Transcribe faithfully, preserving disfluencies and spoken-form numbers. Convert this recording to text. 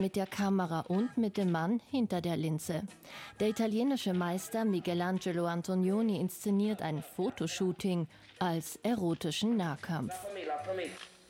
mit der Kamera und mit dem Mann hinter der Linse. Der italienische Meister Michelangelo Antonioni inszeniert ein Fotoshooting als erotischen Nahkampf.